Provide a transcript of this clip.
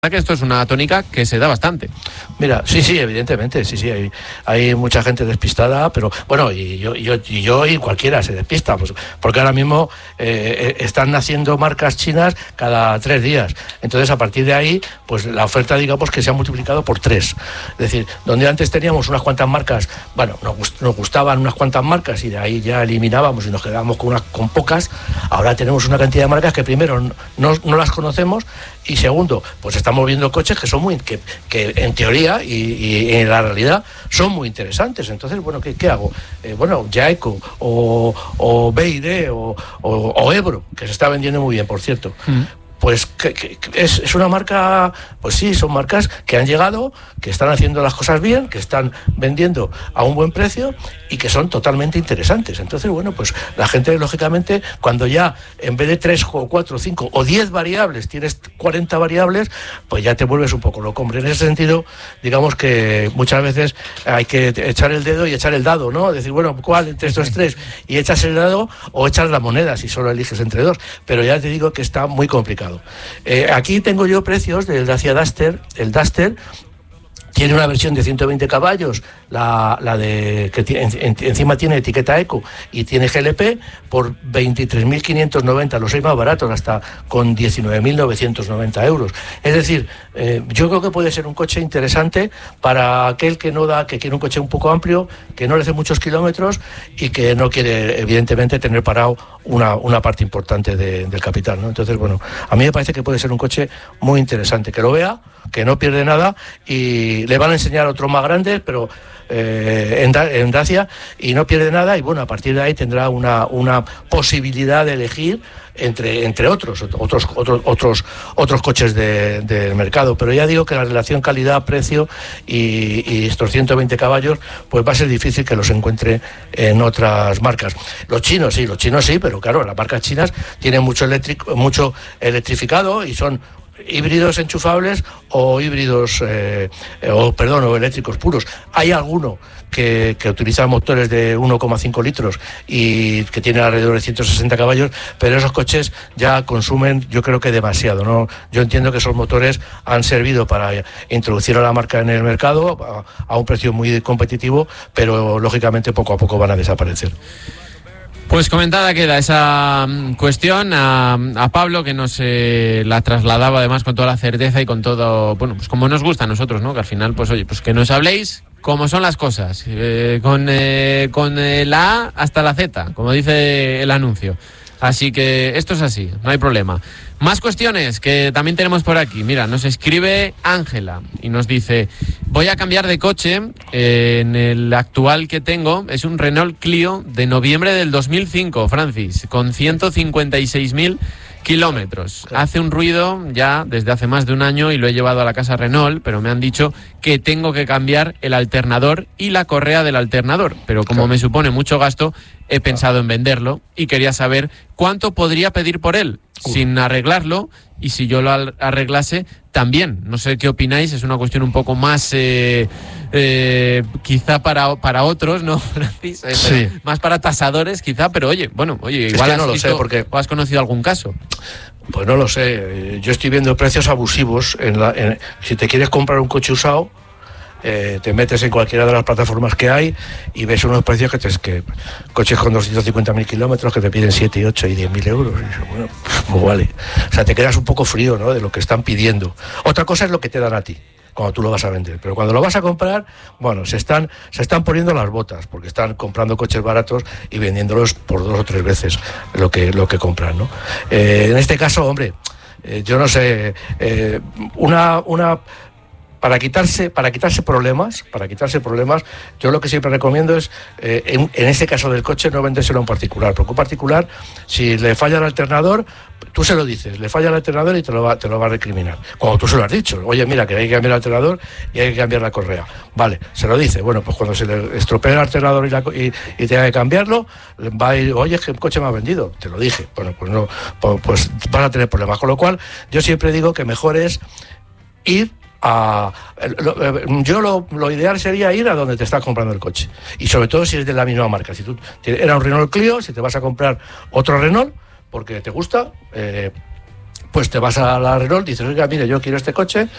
Que esto es una tónica que se da bastante. Mira, sí, evidentemente, hay mucha gente despistada, pero bueno, y yo y cualquiera se despista, pues, porque ahora mismo están naciendo marcas chinas cada 3 días. Entonces, a partir de ahí, pues la oferta, digamos, que se ha multiplicado por 3. Es decir, donde antes teníamos unas cuantas marcas, bueno, nos gustaban unas cuantas marcas y de ahí ya eliminábamos y nos quedábamos con pocas. Ahora tenemos una cantidad de marcas que primero no las conocemos y segundo, pues estamos viendo coches que son que en teoría y en la realidad son muy interesantes. Entonces, bueno, ¿qué hago? Jaeco o BYD o Ebro, que se está vendiendo muy bien, por cierto. Pues que es una marca, pues sí, son marcas que han llegado, que están haciendo las cosas bien, que están vendiendo a un buen precio y que son totalmente interesantes. Entonces, bueno, pues la gente, lógicamente, cuando ya en vez de 3 o 4 o 5 o 10 variables tienes 40 variables, pues ya te vuelves un poco loco, hombre. En ese sentido, digamos que muchas veces hay que echar el dedo y echar el dado, ¿no? Decir, bueno, ¿cuál entre estos 3? Y echas el dado o echas la moneda si solo eliges entre 2. Pero ya te digo que está muy complicado. Aquí tengo yo precios del Dacia Duster. El Duster tiene una versión de 120 caballos, la de que encima tiene etiqueta Eco y tiene GLP por 23.590, los hay más baratos, hasta con 19.990 euros. Es decir, yo creo que puede ser un coche interesante para aquel que quiere un coche un poco amplio, que no le hace muchos kilómetros y que no quiere, evidentemente, tener parado una parte importante del capital, ¿no? Entonces, bueno, a mí me parece que puede ser un coche muy interesante, que lo vea, que no pierde nada y le van a enseñar otro más grande, pero en Dacia, y no pierde nada, y bueno, a partir de ahí tendrá una posibilidad de elegir entre otros coches del mercado. Pero ya digo que la relación calidad-precio y estos 120 caballos, pues va a ser difícil que los encuentre en otras marcas. Los chinos sí, pero claro, las marcas chinas tienen mucho electrificado y son híbridos enchufables o híbridos o eléctricos puros. Hay alguno que utiliza motores de 1,5 litros y que tiene alrededor de 160 caballos, pero esos coches ya consumen, yo creo que demasiado, ¿no? Yo entiendo que esos motores han servido para introducir a la marca en el mercado a un precio muy competitivo, pero lógicamente poco a poco van a desaparecer. Pues comentada queda esa cuestión a Pablo, que nos la trasladaba además con toda la certeza y con todo, bueno, pues como nos gusta a nosotros, ¿no? Que al final, pues oye, pues que nos habléis como son las cosas, con la A hasta la Z, como dice el anuncio. Así que esto es así, no hay problema. Más cuestiones que también tenemos por aquí. Mira, nos escribe Ángela y nos dice: voy a cambiar de coche. En el actual que tengo es un Renault Clio de noviembre del 2005, Francis, con 156.000 kilómetros. Hace un ruido ya desde hace más de un año y lo he llevado a la casa Renault, pero me han dicho que tengo que cambiar el alternador y la correa del alternador. Pero como me supone mucho gasto, he pensado en venderlo y quería saber cuánto podría pedir por él sin arreglarlo, y si yo lo arreglase también. No sé qué opináis, es una cuestión un poco más quizá para otros, ¿no, Francis? Sí. Más para tasadores quizá, pero oye, igual es que no lo sé, porque ¿has conocido algún caso? Pues no lo sé, yo estoy viendo precios abusivos si te quieres comprar un coche usado, te metes en cualquiera de las plataformas que hay y ves unos precios que coches con 250.000 kilómetros que te piden 7, 8 y 10.000 euros. Y eso, bueno, pues vale. O sea, te quedas un poco frío, ¿no?, de lo que están pidiendo. Otra cosa es lo que te dan a ti cuando tú lo vas a vender, pero cuando lo vas a comprar, bueno, se están poniendo las botas, porque están comprando coches baratos y vendiéndolos por 2 o 3 veces lo que compran, ¿no? En este caso, hombre, yo no sé, para quitarse problemas, yo lo que siempre recomiendo es, en ese caso del coche, no vendérselo a un particular, porque un particular, si le falla el alternador, tú se lo dices, le falla el alternador y te lo va a recriminar. Cuando tú se lo has dicho, oye, mira, que hay que cambiar el alternador y hay que cambiar la correa. Vale, se lo dice. Bueno, pues cuando se le estropea el alternador y tenga que cambiarlo, va a ir, oye, es que el coche me ha vendido, te lo dije. Bueno, pues no, pues van a tener problemas. Con lo cual, yo siempre digo que mejor es ir lo ideal sería ir a donde te estás comprando el coche, y sobre todo si es de la misma marca. Si tú era un Renault Clio, si te vas a comprar otro Renault porque te gusta, pues te vas a la Renault, dices, oiga, mire, yo quiero este coche,